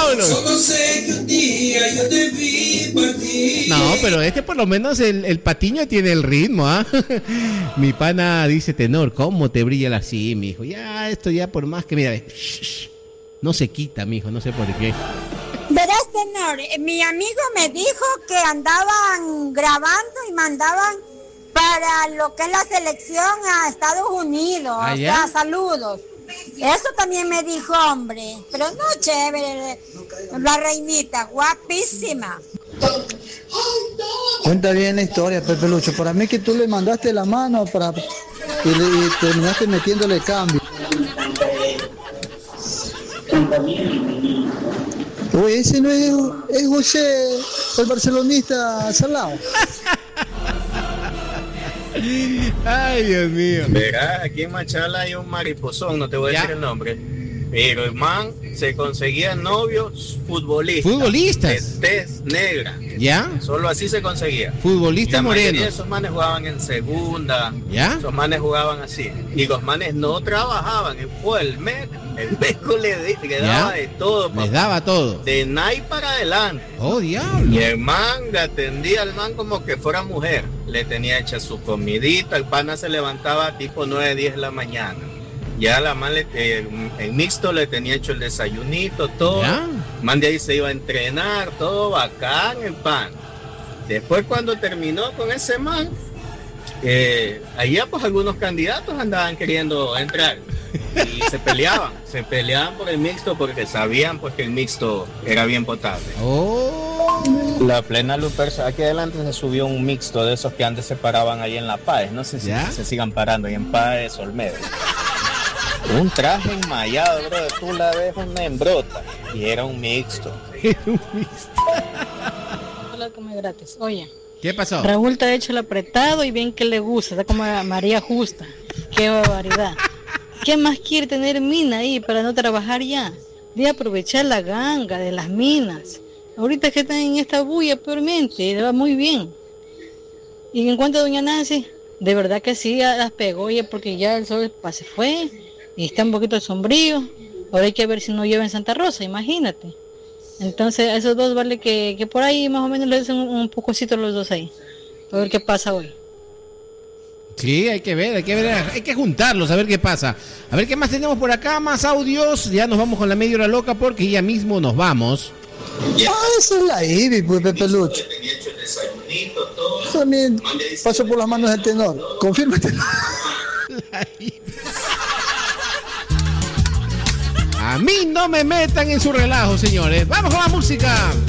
vámonos. Solo sé que un día yo te vi partir. No, pero por lo menos el patiño tiene el ritmo, ¿ah? Mi pana dice, tenor, ¿cómo te brilla la sí, mijo? Ya, esto ya por más que, mira, no se quita, mijo, no sé por qué. Verás, tenor, mi amigo me dijo que andaban grabando y mandaban para lo que es la selección a Estados Unidos. ¿Ah, o ya? sea, saludos. Eso también me dijo, hombre. Pero no, chévere. La reinita, guapísima. Cuenta bien la historia, Pepe Lucho. Para mí que tú le mandaste la mano y terminaste metiéndole cambio. Oye, ese no es José, el barcelonista salado. Ay, Dios mío. Verás, aquí en Machala hay un mariposón, no te voy a decir el nombre. Pero el man se conseguía novios futbolistas. De tez negra. ¿Ya? Solo así se conseguía. Futbolistas morenos. La mayoría de esos manes jugaban en segunda. ¿Ya? Esos manes jugaban así. Y los manes no trabajaban. Fue el Meco le daba de todo. Papá. Les daba todo. De Nike para adelante. Oh, diablo. Y el man le atendía al man como que fuera mujer. Le tenía hecha su comidita. El pana se levantaba tipo 9, 10 de la mañana. Ya la man en mixto le tenía hecho el desayunito, todo. ¿Ya? Man de ahí se iba a entrenar, todo bacán el pan. Después cuando terminó con ese man, allá pues algunos candidatos andaban queriendo entrar. Y se peleaban por el mixto porque sabían pues que el mixto era bien potable. Oh. La plena Lupercio, aquí adelante se subió un mixto de esos que antes se paraban ahí en La Paz. No sé si se sigan parando ahí en Paz, Olmedo. Un traje enmayado, bro, tú la ves una hembrota y era un mixto. Hola, come gratis. Oye, ¿qué pasó? Raúl te ha hecho el apretado y bien que le gusta, está como a María Justa. Qué barbaridad. ¿Qué más quiere tener mina ahí para no trabajar ya? De aprovechar la ganga de las minas. Ahorita que están en esta bulla peormente, le va muy bien. Y en cuanto a doña Nancy, de verdad que sí, las pegó, oye, porque ya el sol se fue. Y está un poquito sombrío. Ahora hay que ver si no llueve en Santa Rosa, imagínate. Entonces a esos dos vale que por ahí más o menos le hacen un pococito los dos ahí. A ver qué pasa hoy. Sí, hay que ver, hay que juntarlos, a ver qué pasa. A ver qué más tenemos por acá, más audios. Ya nos vamos con la media hora loca porque ya mismo nos vamos. Esa es la Ivy, pues, Pepe Lucho. También pasó por las manos del tenor. Confírmate. A mí no me metan en su relajo, señores. Vamos con la música.